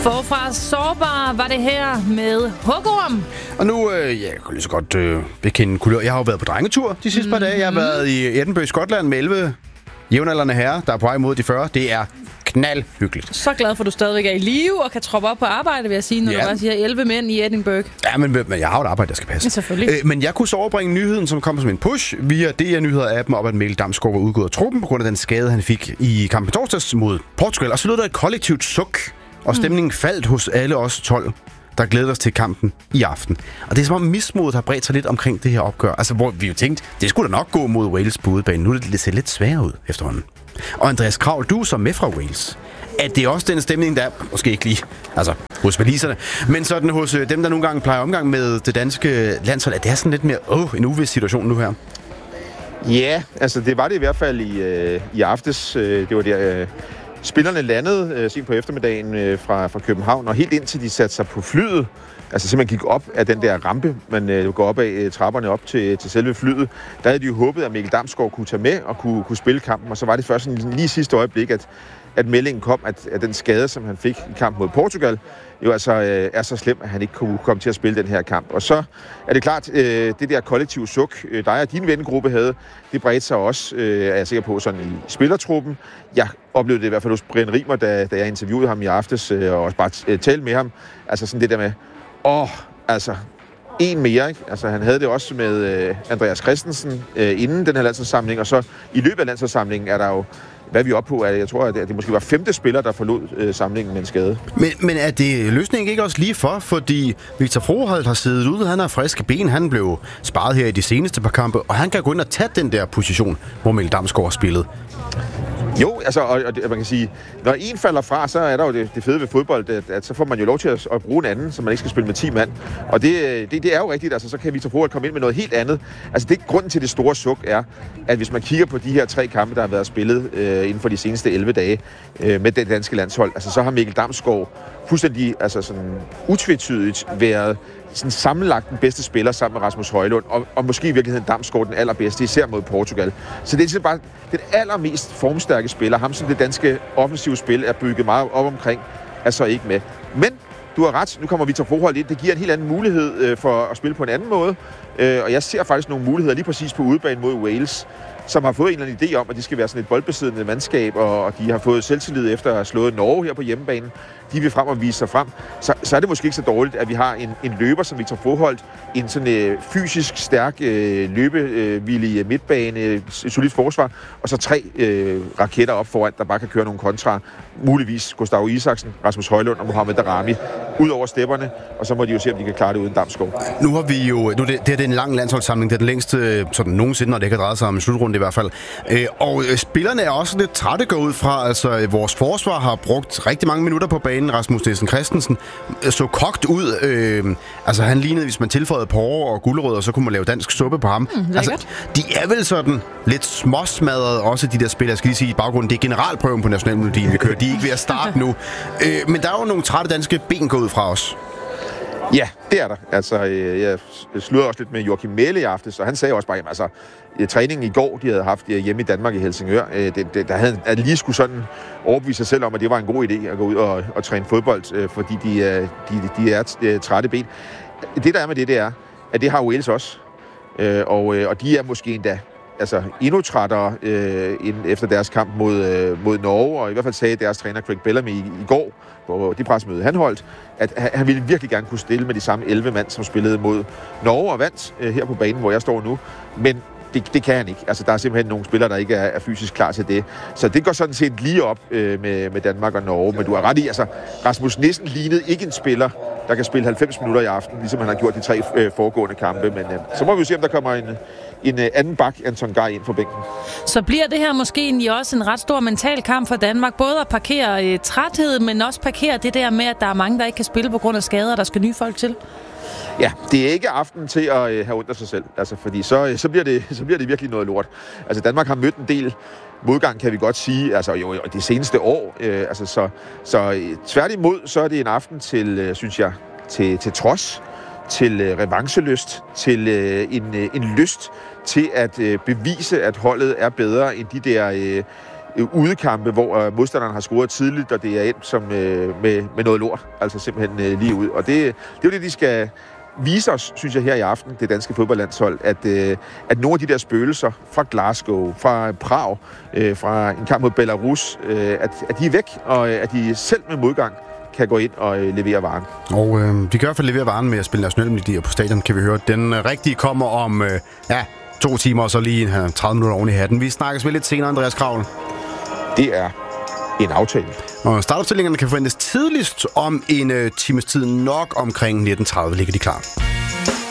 Forfra sårbar var det her med hugorm. Og nu, jeg kan lige så godt bekende kulør. Jeg har jo været på drengetur de sidste par dage. Jeg har været i Edinburgh, Skotland med 11 jævnaldrende herrer, der er på vej mod de 40. Det er knaldhyggeligt. Så glad for, at du stadigvæk er i live og kan troppe op på arbejde, vil jeg sige, når du bare siger 11 mænd i Edinburgh. Ja, men jeg har jo et arbejde, der skal passe. Selvfølgelig. Men jeg kunne så overbringe nyheden, som kom som en push via DR Nyheder-appen op, at Mikkel Damsgaard var udgået af truppen på grund af den skade, han fik i kampen torsdags mod Portugal. Og så lød der et kollektivt suk, og stemningen faldt hos alle os 12, der glæder os til kampen i aften. Og det er som om mismodet har bredt sig lidt omkring det her opgør. Altså, hvor vi jo tænkte, det skulle da nok gå mod Wales på udebane. Nu er det ser lidt sværere ud efterhånden. Og Andreas Kraul, du er så med fra Wales. Er det også den stemning, der er, måske ikke lige hos waliserne, men sådan hos dem, der nogle gange plejer omgang med det danske landshold, at det er sådan lidt mere en uvis situation nu her? Ja, altså det var det i hvert fald i aftes. Det var der... Spillerne landede sent på eftermiddagen fra København, og helt indtil de satte sig på flyet, altså simpelthen gik op af den der rampe, man går op af trapperne op til selve flyet, der havde de jo håbet, at Mikkel Damsgaard kunne tage med og kunne spille kampen, og så var det først lige sidste øjeblik, at meldingen kom, at den skade, som han fik i kampen mod Portugal, jo altså er så slem, at han ikke kunne komme til at spille den her kamp. Og så er det klart, det der kollektive suk, dig og din vennegruppe havde, det bredte sig også, er jeg sikker på, sådan i spillertruppen. Jeg oplevede det i hvert fald hos Brian Rimer, da jeg interviewede ham i aftes, og også bare talte med ham. Altså sådan det der med, en mere, ikke? Altså han havde det også med Andreas Christensen inden den her landsholdssamling, og så i løbet af landsholdssamlingen er der jo, hvad vi er oppe på, jeg tror, at det måske var 5. spiller, der forlod samlingen med en skade. Men er det løsningen ikke også lige for? Fordi Victor Froholt har siddet ude, han har friske ben, han blev sparet her i de seneste par kampe, og han kan gå ind og tage den der position, hvor Mikkel Damsgaard har spillet. Jo, altså, og man kan sige, når en falder fra, så er der jo det fede ved fodbold, at så får man jo lov til at bruge en anden, så man ikke skal spille med 10 mand. Og det er jo rigtigt, altså så kan Victor Froholt komme ind med noget helt andet. Altså det grunden til det store suk er, at hvis man kigger på de her 3 kampe, der har været spillet inden for de seneste 11 dage med det danske landshold, altså så har Mikkel Damsgaard fuldstændig, altså sådan utvetydigt været sådan sammenlagt den bedste spiller sammen med Rasmus Højlund, og måske i virkeligheden Damsgaard den allerbedste, især mod Portugal. Så det er bare den allermest formstærke spiller, ham som det danske offensive spil er bygget meget op omkring, er så ikke med. Men du har ret, nu kommer Victor Froholt ind, det giver en helt anden mulighed for at spille på en anden måde, og jeg ser faktisk nogle muligheder lige præcis på udebane mod Wales, som har fået en eller anden idé om, at de skal være sådan et boldbesiddende mandskab, og de har fået selvtillid efter at have slået Norge her på hjemmebanen. De vil frem og vise sig frem. Så er det måske ikke så dårligt, at vi har en løber som Victor Froholt, en sådan fysisk stærk løbevillig midtbane, solidt forsvar, og så 3 raketter op foran, der bare kan køre nogle kontra. Muligvis Gustavo Isaksen, Rasmus Højlund og Mohamed Daramy ud over stepperne, og så må de jo se, om de kan klare det uden Damsgaard. Nu har vi jo, det er en lang landsholdssamling, det er den længste sådan nogensinde, når det ikke har drejet sig om en slutrunde i hvert fald. Og spillerne er også lidt trætte gå ud fra, altså vores forsvar har brugt rigtig mange minutter på banen. Rasmus Nielsen Christensen så kogt ud. Altså han lignede, hvis man tilføjede porre og gulerødder, så kunne man lave dansk suppe på ham. Altså, de er vel sådan lidt småsmadret også, de der spillere. Jeg skal lige sige i baggrunden, det er generalprøven på nationalmelodien, vi kører. De er ikke ved at starte nu. Men der er jo nogle trætte danske ben gå ud fra os. Ja, det er der. Altså, jeg sludrede også lidt med Joachim Mæhle i aftes, og han sagde også bare, jamen, altså, træningen i går, de havde haft hjemme i Danmark i Helsingør, der havde at lige skulle sådan overbevise sig selv om, at det var en god idé at gå ud og træne fodbold, fordi de er trætte ben. Det der er med det er, at det har Wales også, og de er måske endda endnu trættere efter deres kamp mod Norge, og i hvert fald sagde deres træner Craig Bellamy i går, på de pressemøde han holdt, at han ville virkelig gerne kunne stille med de samme 11 mand, som spillede mod Norge og vandt her på banen, hvor jeg står nu. Men det kan han ikke. Altså, der er simpelthen nogle spillere, der ikke er fysisk klar til det. Så det går sådan set lige op med Danmark og Norge. Men du har ret i, altså, Rasmus Nielsen lignede ikke en spiller, der kan spille 90 minutter i aften, ligesom han har gjort de 3 foregående kampe. Men så må vi jo se, om der kommer en anden bak, Anton Gej, ind for bænken. Så bliver det her måske også en ret stor mental kamp for Danmark. Både at parkere træthed, men også parkere det der med, at der er mange, der ikke kan spille på grund af skader, der skal nye folk til. Ja, det er ikke aften til at have ondt af sig selv, altså, fordi så bliver det virkelig noget lort. Altså, Danmark har mødt en del modgang, kan vi godt sige, altså jo de seneste år. Så tværtimod, så er det en aften til, synes jeg, til trods, til revanchelyst, til en lyst til at bevise, at holdet er bedre end de der udekampe, hvor modstanderen har scoret tidligt, og det er endt som, med noget lort. Altså simpelthen lige ud. Og det er jo det, de skal vise os, synes jeg, her i aften, det danske fodboldlandshold, at nogle af de der spøgelser fra Glasgow, fra Prag, fra en kamp mod Belarus, at de er væk, og at de selv med modgang kan gå ind og levere varen. Og de kan i hvert fald levere varen med at spille nationale melodier på stadion, kan vi høre. Den rigtige kommer om 2 timer, og så lige 30 minutter oven i hatten. Vi snakkes ved lidt senere, Andreas Kravl. Det er en aftale. Og startopstillingerne kan forventes tidligst om en times tid, nok omkring 19:30 ligger de klar.